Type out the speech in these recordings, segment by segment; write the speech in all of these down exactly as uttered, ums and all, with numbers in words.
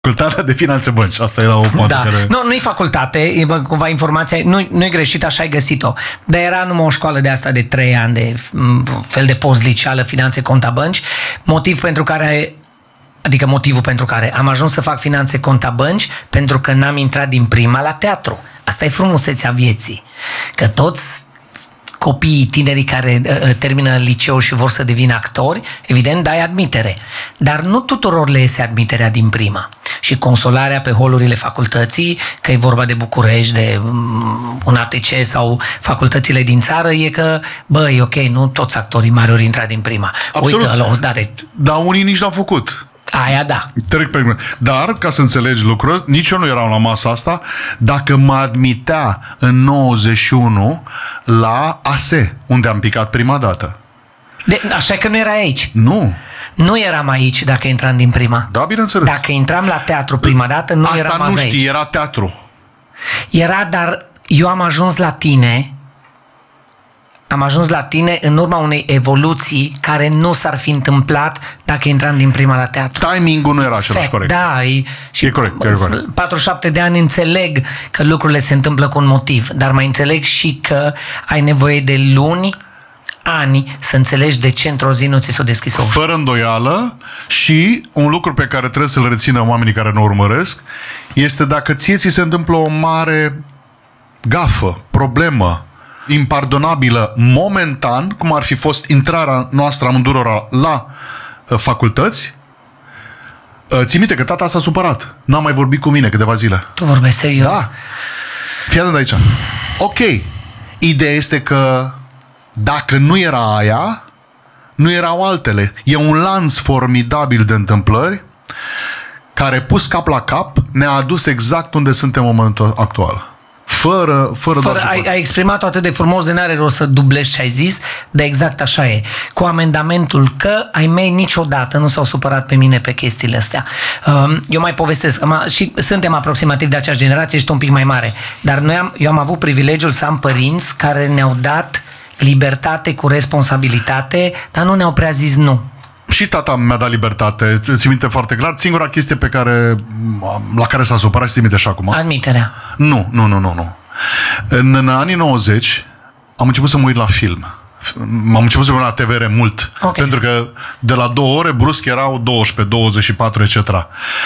Facultatea de Finanțe Bănci. Asta era o poate da. care... Nu, nu-i facultate, e bă, cumva informația, nu, nu-i greșit, așa ai găsit-o. Dar era numai o școală de asta de trei ani, de m, fel de post-liceală, Finanțe Conta Bănci, motiv pentru care, adică motivul pentru care am ajuns să fac Finanțe Conta Bănci, pentru că n-am intrat din prima la teatru. Asta e frumusețea vieții. Că toți copiii, tinerii care uh, termină liceul și vor să devină actori, evident, dai admitere. Dar nu tuturor le iese admiterea din prima. Și consolarea pe holurile facultății, că e vorba de București, de um, un A T C sau facultățile din țară, e că, bă, e ok, nu toți actorii mari ori intra din prima. Absolut. Uite, ăla, da, de... Dar unii nici n-au făcut. Aia da. Trec pe... Dar, ca să înțelegi lucruri, nici eu nu eram la masa asta, dacă mă admitea în nouăzeci și unu la A S E, unde am picat prima dată. De, așa că nu era aici. Nu. Nu eram aici dacă intram din prima. Da, bineînțeles. Dacă intram la teatru prima dată, nu asta eram nu azi știi, aici. era teatru. Era, dar eu am ajuns la tine am ajuns la tine în urma unei evoluții care nu s-ar fi întâmplat dacă intram din prima la teatru. Timingul nu era același, corect. Da, e, și E corect, e corect. patruzeci și șapte de ani înțeleg că lucrurile se întâmplă cu un motiv, dar mai înțeleg și că ai nevoie de luni, ani să înțelegi de ce într-o zi nu ți s-o deschis o ușă. Fără îndoială. Și un lucru pe care trebuie să-l rețină oamenii care ne urmăresc este dacă ție ți se întâmplă o mare gafă, problemă, impardonabilă, momentan, cum ar fi fost intrarea noastră amândurora la uh, facultăți, uh, ții minte că tata s-a supărat. N-a mai vorbit cu mine câteva zile. Tu vorbești serios? Da. Fii atent aici. Ok. Ideea este că dacă nu era aia, nu erau altele. E un lanț formidabil de întâmplări care, pus cap la cap, ne-a adus exact unde suntem în momentul actual. Fără, fără, fără ai, ai exprimat-o atât de frumos, de n-are rost să dublești ce ai zis, dar exact așa e. Cu amendamentul că ai mei niciodată nu s-au supărat pe mine pe chestiile astea. Eu mai povestesc, și suntem aproximativ de aceeași generație și tu un pic mai mare, dar noi am, eu am avut privilegiul să am părinți care ne-au dat libertate cu responsabilitate, dar nu ne-au prea zis nu. Și tata mi-a dat libertate, ți minte foarte clar. Singura chestie pe care, la care s-a supărat și ți minte și acum. Admiterea. Nu, nu, nu, nu, nu. În, în anii nouăzeci am început să mă uit la film. M-am început să mă uit la T V R mult. Okay. Pentru că de la două ore brusc erau douăsprezece, douăzeci și patru, et cetera.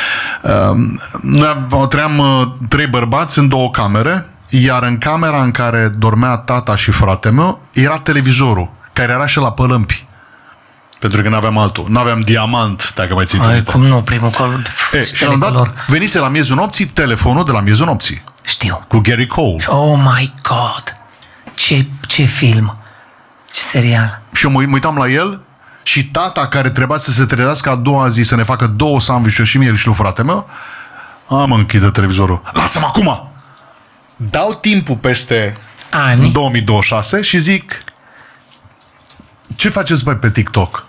Noi trăiam trei bărbați în două camere, iar în camera în care dormea tata și fratele meu era televizorul, care era și la pălămpi. Pentru că n-aveam altul. N-aveam diamant, dacă mai ții tu. Cum nu, primul col... E, și am dat, venise la miezul nopții telefonul de la miezul nopții. Știu. Cu Gary Cole. Oh my God! Ce, ce film! Ce serial! Și eu mă uitam la el și tata, care trebuia să se trezească a doua zi să ne facă două sandvișuri și mie și lui frate meu, am închide televizorul. Lasă-mă acum! Dau timpul peste ani. două mii douăzeci și șase și zic: ce faceți băi pe TikTok?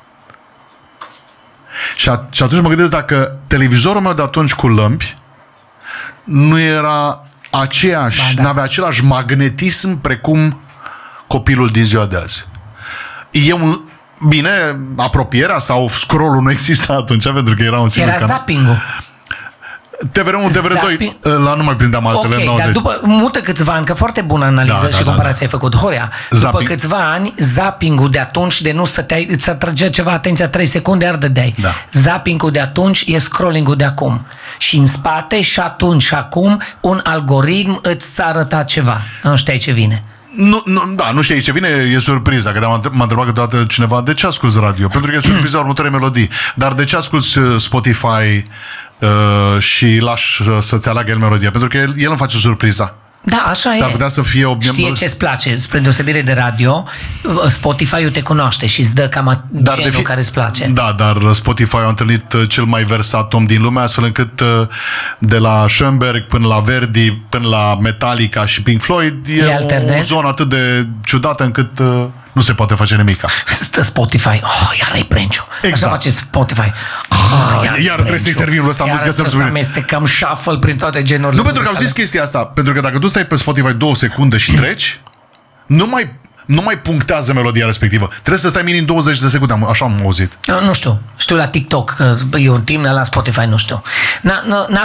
Și, a, și atunci mă gândesc dacă televizorul meu de atunci cu lămpi nu era aceeași, da. n-avea același magnetism precum copilul din ziua de azi. E un, bine, apropierea sau scroll-ul nu exista atunci, pentru că era un singur Era canal. zapping-ul. T V R unu, T V R doi, la nu mai prindeam altele. Ok, nouăzeci. Dar după mută câțiva ani, că foarte bună analiză da, și da, comparație da, ai făcut, Horea, Zapping. după câțiva ani, zapping-ul de atunci, de nu stăteai, îți atragea ceva atenția trei secunde, iar dădeai. Da. Zapping-ul de atunci e scrolling-ul de acum. Și în spate, și atunci și acum, un algoritm îți arăta ceva. Nu știai ce vine. Nu, nu, da, nu știi ce vine, e surpriza. Că m-a întrebat câteodată cineva: de ce asculți radio? Pentru că e surpriza următoarei melodii. Dar de ce asculți Spotify uh, și lași să-ți aleagă el melodia? Pentru că el, el îmi face surpriza. Da, așa S-ar e. putea să fie o... Știe ce-ți place, spre deosebire de radio, Spotify-ul te cunoaște și îți dă cam dar genul fi... care îți place. Da, dar Spotify a întâlnit cel mai versat om din lume, astfel încât de la Schoenberg până la Verdi, până la Metallica și Pink Floyd, e, e o zonă atât de ciudată încât nu se poate face nimica. Stă Spotify, oh, iar ai Prenciu. Exact. Așa face Spotify. Oh, iar iar trebuie să-i servim ăsta muzică să-l să amestecăm shuffle prin toate genurile. Nu, pentru că am zis chestia asta. Pentru că dacă tu stai pe Spotify două secunde și treci, nu mai nu mai punctează melodia respectivă. Trebuie să stai minim douăzeci de secunde, am- așa am auzit. Nu știu, știu la TikTok, că e un timp, dar la Spotify nu știu. N-a, n-a